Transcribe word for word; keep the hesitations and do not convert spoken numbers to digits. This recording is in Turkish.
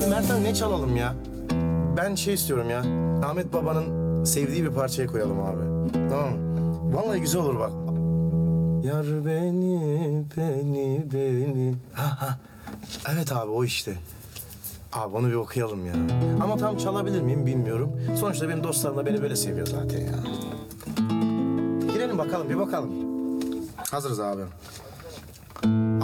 Abi Mert abi ne çalalım ya? Ben şey istiyorum ya. Ahmet Baba'nın sevdiği bir parçayı koyalım abi. Tamam mı? Vallahi güzel olur bak. Yar beni, beni, beni. Ha ha. Evet abi o işte. Abi onu bir okuyalım ya. Ama tam çalabilir miyim bilmiyorum. Sonuçta benim dostlarım da beni böyle seviyor zaten ya. Girelim bakalım bir bakalım. Hazırız abi.